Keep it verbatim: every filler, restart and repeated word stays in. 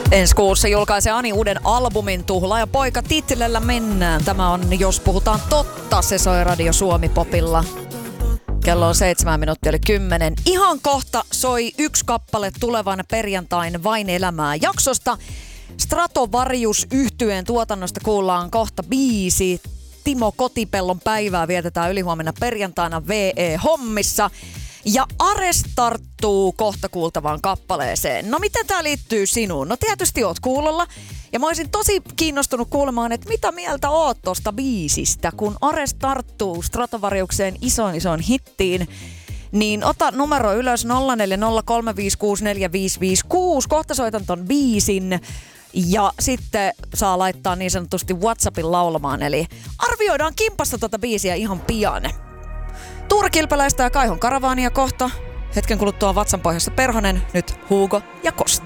Ensi kuussa julkaisee Ani uuden albumin Tuhlaaja poika titlellä mennään. Tämä on Jos puhutaan totta, se soi Radio Suomi Popilla. Kello on seitsemän minuuttia eli kymmenen. Ihan kohta soi yksi kappale tulevan perjantain Vain elämää -jaksosta. Stratovarius -yhtyeen tuotannosta kuullaan kohta biisi. Timo Kotipellon päivää vietetään ylihuomenna perjantaina V E-hommissa. Ja Ares tarttuu kohta kuultavaan kappaleeseen. No miten tää liittyy sinuun? No tietysti oot kuulolla. Ja mä olisin tosi kiinnostunut kuulemaan, että mitä mieltä oot tosta biisistä, kun Ares tarttuu Stratovariukseen isoin isoin hittiin. Niin ota numero ylös nolla neljä nolla kolme viisi kuusi neljä viisi viisi kuusi. Kohta soitan ton biisin. Ja sitten saa laittaa niin sanotusti WhatsAppin laulamaan. Eli arvioidaan kimpassa tota biisiä ihan pian. Tuure Kilpeläistä ja Kaihon Karavaania kohta. Hetken kuluttua Vatsanpohjassa Perhonen, nyt Hugo ja Kosti.